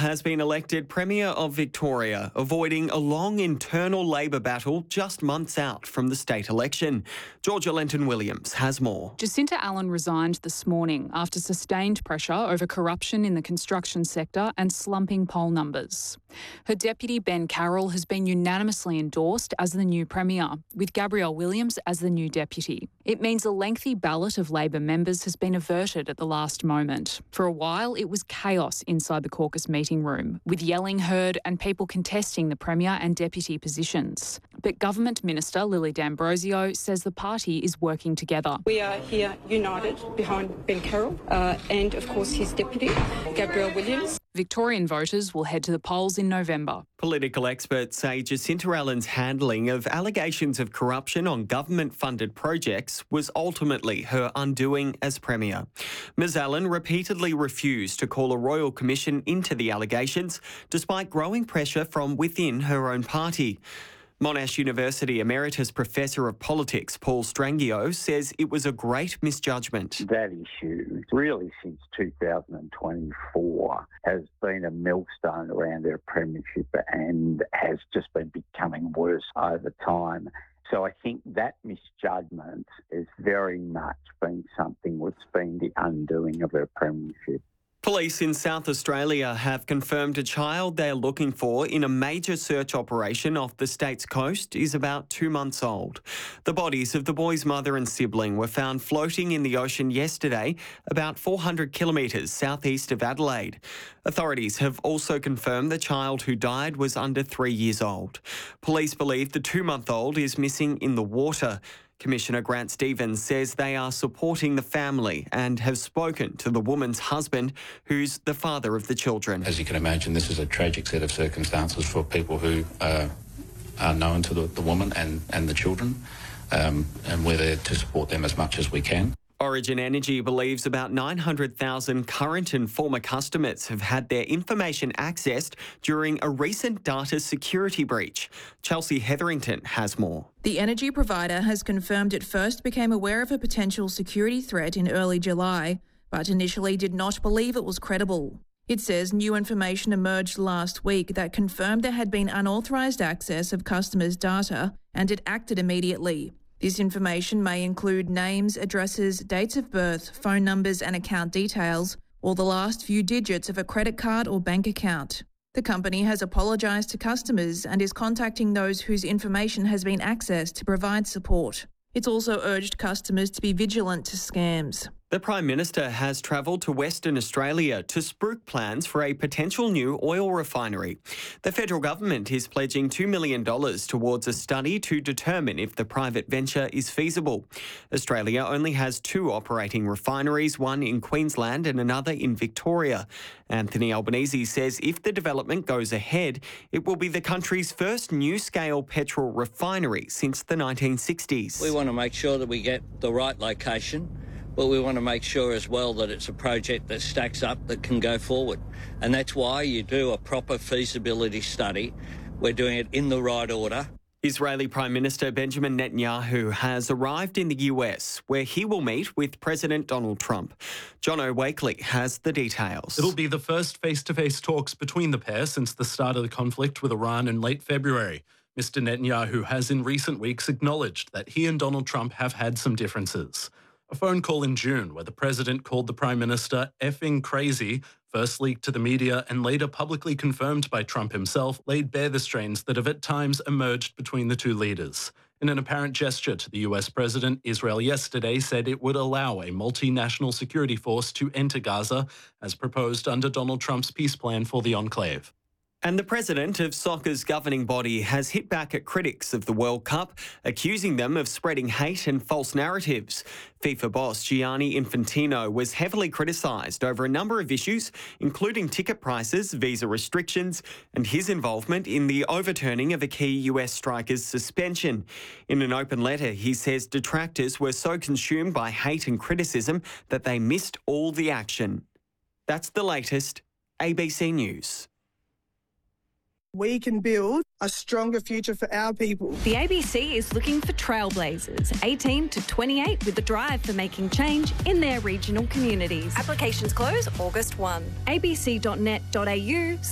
has been elected Premier of Victoria, avoiding a long internal Labor battle just months out from the state election. Georgia Lenton-Williams has more. Jacinta Allen resigned this morning after sustained pressure over corruption in the construction sector and slumping poll numbers. Her deputy Ben Carroll has been unanimously endorsed as the new Premier, with Gabrielle Williams as the new deputy. It means a lengthy ballot of Labor members has been averted at the last moment. For a while, it was chaos inside the caucus meeting room, with yelling heard and people contesting the Premier and deputy positions. But Government Minister Lily D'Ambrosio says the party is working together. We are here united behind Ben Carroll and, of course, his deputy, Gabrielle Williams. Victorian voters will head to the polls in November. Political experts say Jacinta Allen's handling of allegations of corruption on government-funded projects was ultimately her undoing as Premier. Ms Allen repeatedly refused to call a royal commission into the allegations, despite growing pressure from within her own party. Monash University Emeritus Professor of Politics Paul Strangio says it was a great misjudgment. That issue, really since 2024, has been a millstone around her premiership and has just been becoming worse over time. So I think that misjudgment has very much been something that's been the undoing of her premiership. Police in South Australia have confirmed a child they're looking for in a major search operation off the state's coast is about 2 months old. The bodies of the boy's mother and sibling were found floating in the ocean yesterday, about 400 kilometres southeast of Adelaide. Authorities have also confirmed the child who died was under 3 years old. Police believe the 2-month-old is missing in the water. Commissioner Grant Stevens says they are supporting the family and have spoken to the woman's husband, who's the father of the children. As you can imagine, this is a tragic set of circumstances for people who are known to the woman and the children, and we're there to support them as much as we can. Origin Energy believes about 900,000 current and former customers have had their information accessed during a recent data security breach. Chelsea Hetherington has more. The energy provider has confirmed it first became aware of a potential security threat in early July, but initially did not believe it was credible. It says new information emerged last week that confirmed there had been unauthorised access of customers' data, and it acted immediately. This information may include names, addresses, dates of birth, phone numbers and account details, or the last few digits of a credit card or bank account. The company has apologised to customers and is contacting those whose information has been accessed to provide support. It's also urged customers to be vigilant to scams. The Prime Minister has travelled to Western Australia to spruik plans for a potential new oil refinery. The federal government is pledging $2 million towards a study to determine if the private venture is feasible. Australia only has 2 operating refineries, one in Queensland and another in Victoria. Anthony Albanese says if the development goes ahead, it will be the country's first new-scale petrol refinery since the 1960s. We want to make sure that we get the right location, but we want to make sure as well that it's a project that stacks up, that can go forward. And that's why you do a proper feasibility study. We're doing it in the right order. Israeli Prime Minister Benjamin Netanyahu has arrived in the US, where he will meet with President Donald Trump. Jono Wakely has the details. It'll be the first face-to-face talks between the pair since the start of the conflict with Iran in late February. Mr. Netanyahu has in recent weeks acknowledged that he and Donald Trump have had some differences. A phone call in June where the president called the Prime Minister effing crazy, first leaked to the media and later publicly confirmed by Trump himself, laid bare the strains that have at times emerged between the two leaders. In an apparent gesture to the US president, Israel yesterday said it would allow a multinational security force to enter Gaza, as proposed under Donald Trump's peace plan for the enclave. And the president of soccer's governing body has hit back at critics of the World Cup, accusing them of spreading hate and false narratives. FIFA boss Gianni Infantino was heavily criticised over a number of issues, including ticket prices, visa restrictions, and his involvement in the overturning of a key US striker's suspension. In an open letter, he says detractors were so consumed by hate and criticism that they missed all the action. That's the latest. ABC News. We can build a stronger future for our people. The ABC is looking for trailblazers, 18 to 28, with a drive for making change in their regional communities. Applications close August 1. abc.net.au